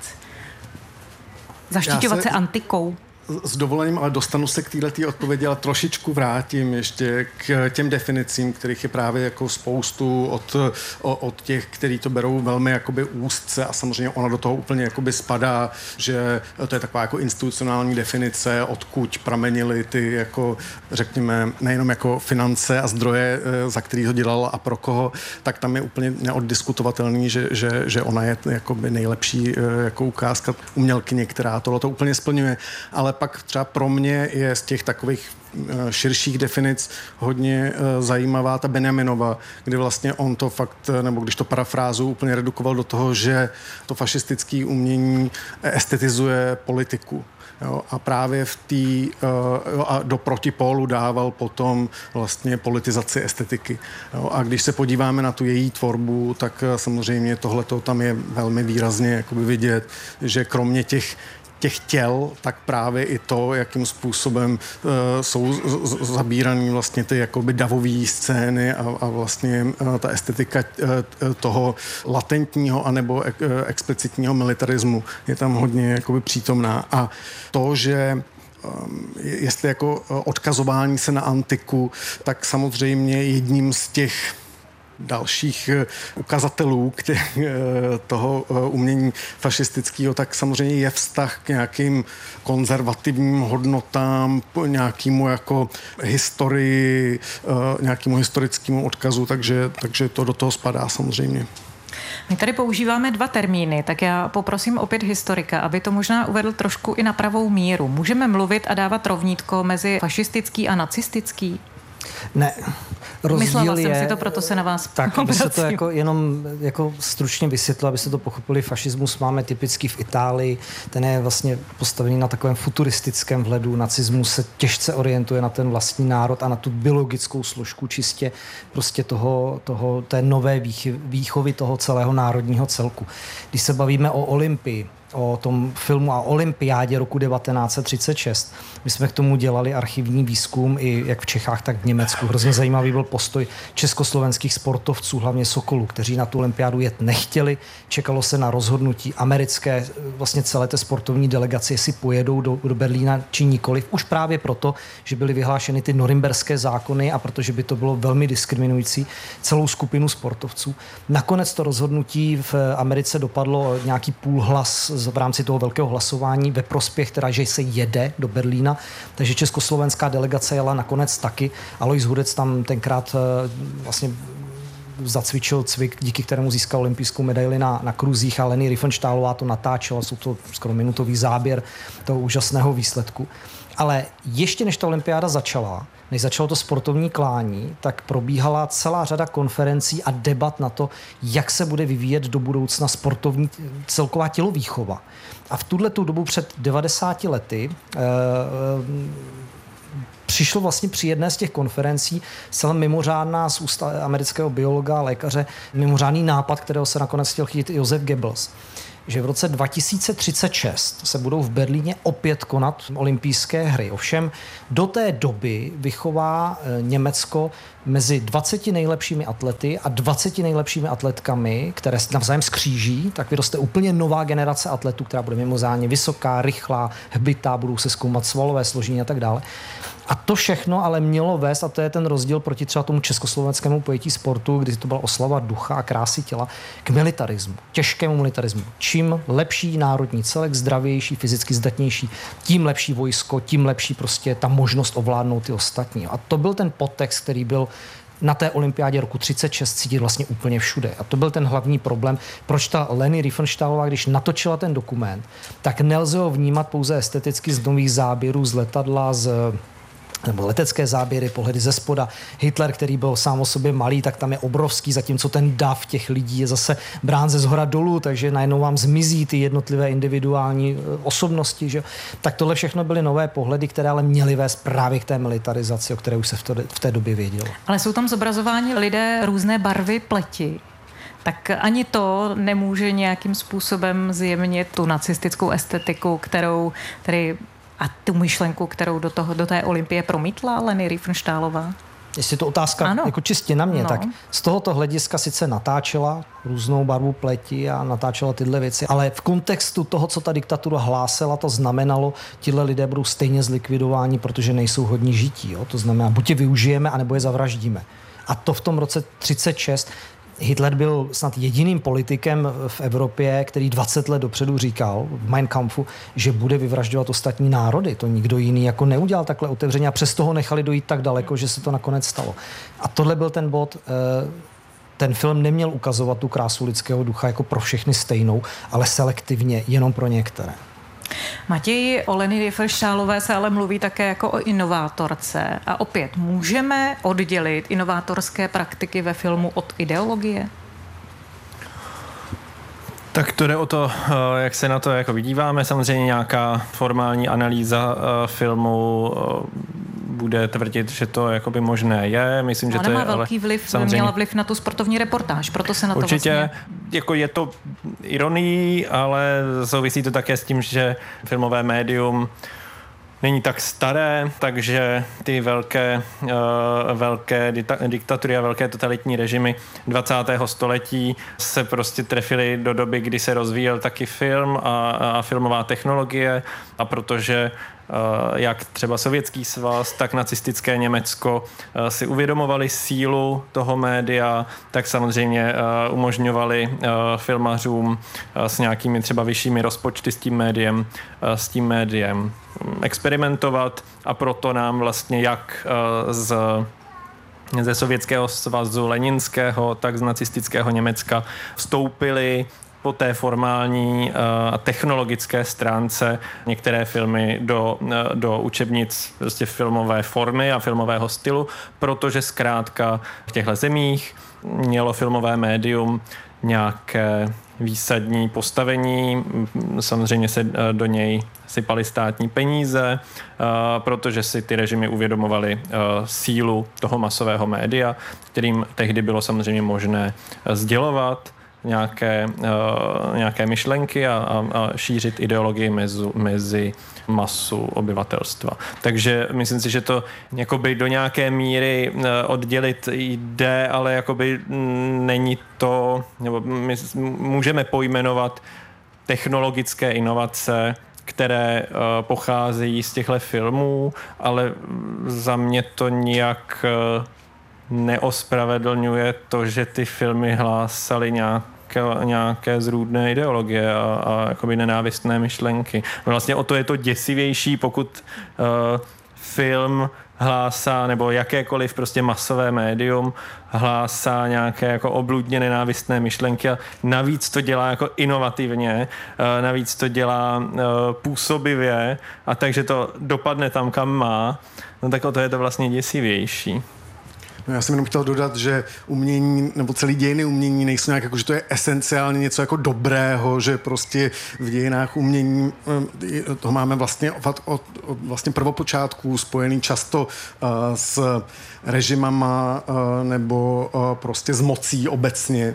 Zaštiťovat se antikou. S dovolením, ale dostanu se k této odpovědi, ale trošičku vrátím ještě k těm definicím, kterých je právě jako spoustu od, od těch, kteří to berou velmi jakoby úzce a samozřejmě ona do toho úplně jakoby spadá, že to je taková jako institucionální definice, odkud pramenily ty jako, řekněme, nejenom jako finance a zdroje, za který to dělala a pro koho, tak tam je úplně neoddiskutovatelný, že, že, že ona je jakoby nejlepší jako ukázka umělkyně, která tohle to úplně splňuje, ale pak třeba pro mě je z těch takových širších definic hodně zajímavá ta Benjaminova, kdy vlastně on to fakt, nebo když to parafrázu úplně redukoval do toho, že to fašistické umění estetizuje politiku. Jo, a právě v té uh, a do protipólu dával potom vlastně politizaci estetiky. Jo, a když se podíváme na tu její tvorbu, tak uh, samozřejmě tohleto tam je velmi výrazně jakoby vidět, že kromě těch těch těl, tak právě i to, jakým způsobem uh, jsou z- z- zabíraný vlastně ty jakoby davové scény a, a vlastně uh, ta estetika uh, toho latentního anebo ek- uh, explicitního militarismu je tam hodně jakoby přítomná. A to, že um, jestli jako odkazování se na antiku, tak samozřejmě jedním z těch dalších ukazatelů k tě, toho umění fašistického, tak samozřejmě je vztah k nějakým konzervativním hodnotám, nějakému jako historii, nějakému historickému odkazu, takže, takže to do toho spadá samozřejmě. My tady používáme dva termíny, tak já poprosím opět historika, aby to možná uvedl trošku i na pravou míru. Můžeme mluvit a dávat rovnítko mezi fašistický a nacistický? Ne, rozdíl Myslela je... jsem si to, proto se na vás Tak, aby se to jako jenom jako stručně vysvětlilo, aby se to pochopili, fašismus máme typicky v Itálii, ten je vlastně postavený na takovém futuristickém vhledu, nacismus se těžce orientuje na ten vlastní národ a na tu biologickou složku čistě prostě toho, toho té nové výchovy toho celého národního celku. Když se bavíme o Olympii, o tom filmu a olympiádě roku devatenáct set třicet šest. My jsme k tomu dělali archivní výzkum i jak v Čechách, tak v Německu. Hrozně zajímavý byl postoj československých sportovců, hlavně Sokolů, kteří na tu olympiádu jet nechtěli. Čekalo se na rozhodnutí americké, vlastně celé té sportovní delegace, jestli pojedou do, do Berlína či nikoliv. Už právě proto, že byly vyhlášeny ty norimberské zákony a protože by to bylo velmi diskriminující celou skupinu sportovců. Nakonec to rozhodnutí v Americe dopadlo nějaký půl hlas v rámci toho velkého hlasování ve prospěch, teda, že se jede do Berlína, takže československá delegace jela nakonec taky. Alois Hudec tam tenkrát vlastně zacvičil cvik, díky kterému získal olympijskou medaili na, na kruzích a Leni Riefenstahlová to natáčela, jsou to skoro minutový záběr toho úžasného výsledku. Ale ještě než ta olympiáda začala, než začalo to sportovní klání, tak probíhala celá řada konferencí a debat na to, jak se bude vyvíjet do budoucna sportovní celková tělovýchova. A v tuhletu dobu před devadesáti lety eh, přišlo vlastně při jedné z těch konferencí celá mimořádná z úst amerického biologa a lékaře mimořádný nápad, kterého se nakonec chtěl chytit Josef Goebbels, že v roce dva tisíce třicet šest se budou v Berlíně opět konat olympijské hry. Ovšem do té doby vychová Německo mezi dvaceti nejlepšími atlety a dvaceti nejlepšími atletkami, které se navzájem skříží, tak vyroste úplně nová generace atletů, která bude mimořádně vysoká, rychlá, hbitá, budou se zkoumat svalové složení a tak dále. A to všechno ale mělo vést, a to je ten rozdíl proti třeba tomu československému pojetí sportu, kdy to byla oslava ducha a krásy těla, k militarismu, těžkému militarismu. Čím lepší národní celek, zdravější, fyzicky zdatnější, tím lepší vojsko, tím lepší prostě ta možnost ovládnout ty ostatní. A to byl ten podtext, který byl na té olympiádě roku třicet šest cítit vlastně úplně všude. A to byl ten hlavní problém, proč ta Leni Riefenstahlová, když natočila ten dokument, tak nelze ho vnímat pouze esteticky z nových záběrů, z letadla, z nebo letecké záběry, pohledy ze spoda. Hitler, který byl sám o sobě malý, tak tam je obrovský, zatímco ten dav těch lidí je zase brán ze zhora dolů, takže najednou vám zmizí ty jednotlivé individuální osobnosti. Že? Tak tohle všechno byly nové pohledy, které ale měly vést právě k té militarizaci, o které už se v, to, v té době vědělo. Ale jsou tam zobrazováni lidé různé barvy pleti. Tak ani to nemůže nějakým způsobem zjemnit tu nacistickou estetiku, kterou tedy a tu myšlenku, kterou do, toho, do té olympie promítla Leni Riefenstahlová? Jestli to otázka ano. jako čistě na mě, no. tak z tohoto hlediska sice natáčela různou barvu pleti a natáčela tyhle věci, ale v kontextu toho, co ta diktatura hlásela, to znamenalo, tihle lidé budou stejně zlikvidováni, protože nejsou hodní žití. Jo? To znamená, buď je využijeme, anebo je zavraždíme. A to v tom roce třicet šest Hitler byl snad jediným politikem v Evropě, který dvacet let dopředu říkal v Mein Kampfu, že bude vyvražďovat ostatní národy. To nikdo jiný jako neudělal takhle otevřeně a přesto ho nechali dojít tak daleko, že se to nakonec stalo. A tohle byl ten bod. Ten film neměl ukazovat tu krásu lidského ducha jako pro všechny stejnou, ale selektivně jenom pro některé. Matěj, o Leni Riefenstahlové se ale mluví také jako o inovátorce. A opět, můžeme oddělit inovátorské praktiky ve filmu od ideologie? Tak to jde o to, jak se na to jako vidíváme. Samozřejmě nějaká formální analýza filmu bude tvrdit, že to jakoby možné je. Myslím, že to má je velký ale vliv, samozřejmě měla vliv na tu sportovní reportáž, proto se na to určitě, vlastně... jako je to ironií, ale souvisí to také s tím, že filmové médium není tak staré, takže ty velké, uh, velké diktatury a velké totalitní režimy dvacátého století se prostě trefily do doby, kdy se rozvíjel taky film a, a filmová technologie, a protože jak třeba Sovětský svaz, tak nacistické Německo si uvědomovali sílu toho média, tak samozřejmě umožňovali filmařům s nějakými třeba vyššími rozpočty s tím médiem, s tím médiem experimentovat a proto nám vlastně jak z ze Sovětského svazu leninského, tak z nacistického Německa vstoupili po té formální a technologické stránce některé filmy do, do učebnic prostě filmové formy a filmového stylu, protože zkrátka v těchto zemích mělo filmové médium nějaké výsadní postavení, samozřejmě se do něj sypaly státní peníze, protože si ty režimy uvědomovaly sílu toho masového média, kterým tehdy bylo samozřejmě možné sdělovat nějaké, nějaké myšlenky a, a, a šířit ideologii mezi, mezi masu obyvatelstva. Takže myslím si, že to jakoby do nějaké míry oddělit jde, ale jakoby není to, nebo my můžeme pojmenovat technologické inovace, které uh, pocházejí z těchto filmů, ale za mě to nijak uh, neospravedlňuje to, že ty filmy hlásaly nějaké, nějaké zrůdné ideologie a, a jakoby nenávistné myšlenky. Vlastně o to je to děsivější, pokud uh, film hlásá, nebo jakékoliv prostě masové médium hlásá nějaké jako obludně nenávistné myšlenky a navíc to dělá jako inovativně, navíc to dělá působivě a takže to dopadne tam, kam má, no tak o to je to vlastně děsivější. No já jsem jenom chtěl dodat, že umění, nebo celý dějiny umění nejsou nějak jako, že to je esenciálně něco jako dobrého, že prostě v dějinách umění to máme vlastně od, od, od vlastně prvopočátku spojený často uh, s režimama uh, nebo uh, prostě s mocí obecně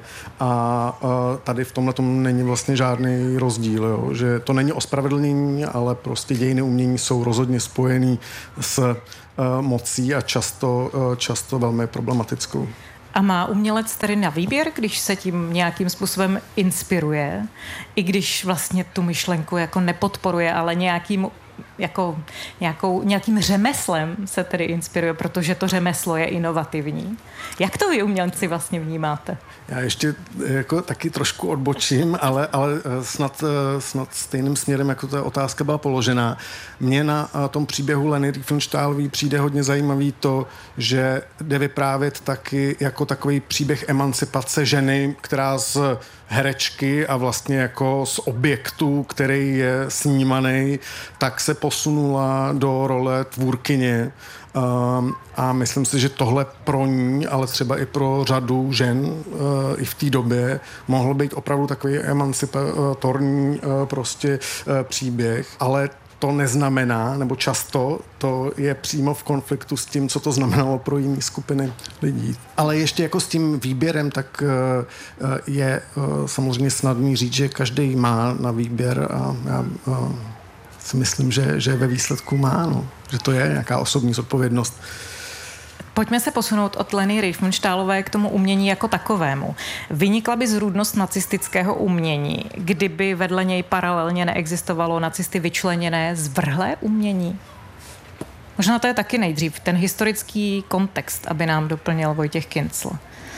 a uh, tady v tomhle tom není vlastně žádný rozdíl, jo? Že to není ospravedlnění, ale prostě dějiny umění jsou rozhodně spojený s mocí a často, často velmi problematickou. A má umělec tedy na výběr, když se tím nějakým způsobem inspiruje, i když vlastně tu myšlenku jako nepodporuje, ale nějakým jako nějakou, nějakým řemeslem se tedy inspiruje, protože to řemeslo je inovativní. Jak to vy umělci vlastně vnímáte? Já ještě jako taky trošku odbočím, ale, ale snad, snad stejným směrem, jako ta otázka byla položená. Mně na tom příběhu Leny Riefenstahlové přijde hodně zajímavý to, že jde vyprávět taky jako takový příběh emancipace ženy, která z herečky a vlastně jako z objektu, který je snímaný, tak se posunula do role tvůrkyně. Um, a myslím si, že tohle pro ní, ale třeba i pro řadu žen uh, i v té době mohl být opravdu takový emancipatorní uh, prostě uh, příběh, ale to neznamená, nebo často to je přímo v konfliktu s tím, co to znamenalo pro jiné skupiny lidí. Ale ještě jako s tím výběrem, tak je samozřejmě snadný říct, že každý má na výběr a já si myslím, že, že ve výsledku má, no. Že to je nějaká osobní zodpovědnost. Pojďme se posunout od Leny Riefenstahlové k tomu umění jako takovému. Vynikla by zrůdnost nacistického umění, kdyby vedle něj paralelně neexistovalo nacisty vyčleněné zvrhlé umění? Možná to je taky nejdřív ten historický kontext, aby nám doplnil Vojtěch Kincl.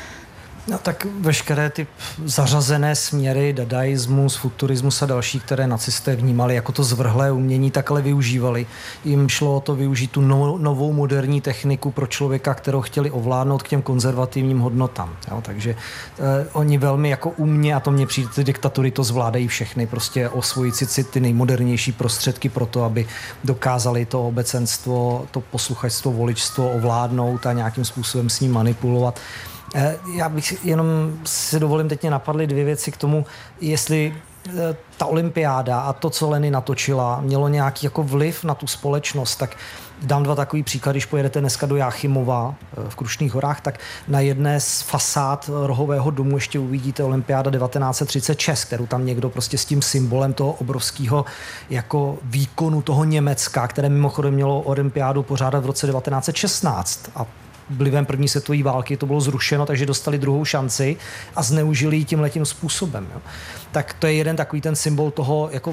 No tak veškeré ty zařazené směry, dadaismus, futurismus a další, které nacisté vnímali jako to zvrhlé umění, takhle využívali. Jim šlo o to využít tu no, novou moderní techniku pro člověka, kterou chtěli ovládnout k těm konzervativním hodnotám. Jo, takže eh, oni velmi jako umně, a to mně přijde, ty diktatury to zvládají všechny, prostě osvojit si ty nejmodernější prostředky pro to, aby dokázali to obecenstvo, to posluchačstvo, voličstvo ovládnout a nějakým způsobem s ním manipulovat. Já bych jenom si dovolím, teď mě napadly dvě věci k tomu, jestli ta olympiáda a to, co Leny natočila, mělo nějaký jako vliv na tu společnost, tak dám dva takový příklad, když pojedete dneska do Jáchymova v Krušných horách, tak na jedné z fasád rohového domu ještě uvidíte olympiáda devatenáct set třicet šest, kterou tam někdo prostě s tím symbolem toho obrovského jako výkonu toho Německa, které mimochodem mělo olympiádu pořádat v roce devatenáct set šestnáct a vlivem první světové války to bylo zrušeno, takže dostali druhou šanci a zneužili ji tímhletím způsobem. Jo. Tak to je jeden takový ten symbol toho jako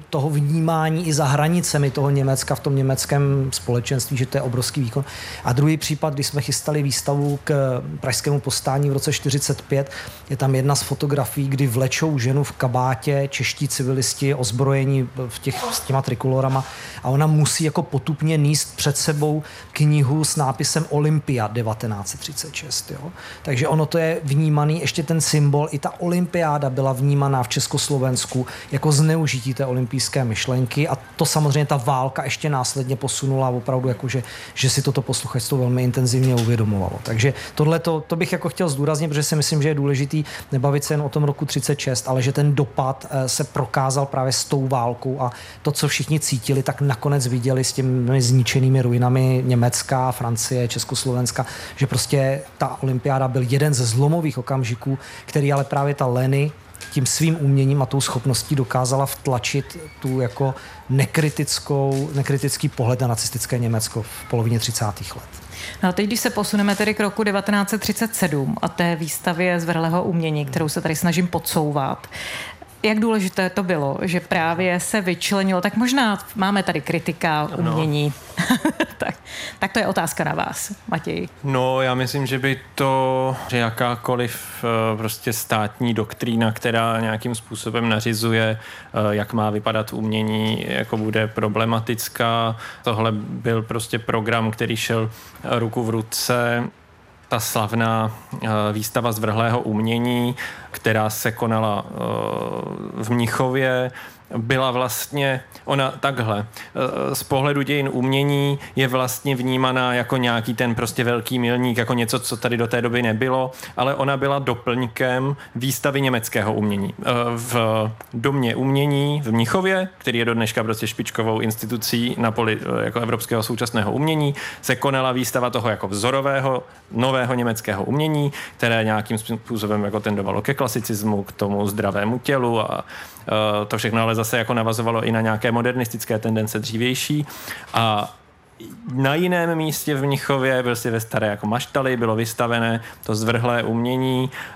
toho vnímání i za hranicemi toho Německa v tom německém společenství, že to je obrovský výkon. A druhý případ, když jsme chystali výstavu k pražskému povstání v roce čtyřicet pět, je tam jedna z fotografií, kdy vlečou ženu v kabátě, čeští civilisti ozbrojení v těch, s těma trikolorama a ona musí jako potupně níst před sebou knihu s nápisem Olympia devatenáct set třicet šest. Jo? Takže ono to je vnímaný, ještě ten symbol, i ta olympiáda byla vnímaná v Československu jako zneužití té olympijské myšlenky a to samozřejmě ta válka ještě následně posunula opravdu, jako že, že si toto posluchačstvo velmi intenzivně uvědomovalo. Takže tohle to, to bych jako chtěl zdůraznit, protože si myslím, že je důležitý nebavit se jen o tom roku třicet šest, ale že ten dopad se prokázal právě s tou válkou a to, co všichni cítili, tak nakonec viděli s těmi zničenými ruinami Německa, Francie, Československa, že prostě ta olympiáda byl jeden ze zlomových okamžiků, který ale právě ta Leni tím svým uměním a tou schopností dokázala vtlačit tu jako nekritickou, nekritický pohled na nacistické Německo v polovině třicátých let. No a teď, když se posuneme tedy k roku devatenáct set třicet sedm a té výstavě zvrhlého umění, kterou se tady snažím podsouvat, jak důležité to bylo, že právě se vyčlenilo, tak možná máme tady kritika umění. No. tak, tak to je otázka na vás, Matěj. No, já myslím, že by to, že jakákoliv prostě státní doktrína, která nějakým způsobem nařizuje, jak má vypadat umění, jako bude problematická. Tohle byl prostě program, který šel ruku v ruce. Ta slavná výstava zvrhlého umění, která se konala v Mnichově, byla vlastně, ona takhle, z pohledu dějin umění je vlastně vnímaná jako nějaký ten prostě velký milník, jako něco, co tady do té doby nebylo, ale ona byla doplňkem výstavy německého umění. V Domě umění v Mnichově, který je do dneška prostě špičkovou institucí na poli jako evropského současného umění, se konala výstava toho jako vzorového nového německého umění, které nějakým způsobem jako tendovalo ke klasicismu, k tomu zdravému tělu a to všechno ale zase jako navazovalo i na nějaké modernistické tendence dřívější a na jiném místě v Mnichově, prostě ve staré jako maštali, bylo vystavené to zvrhlé umění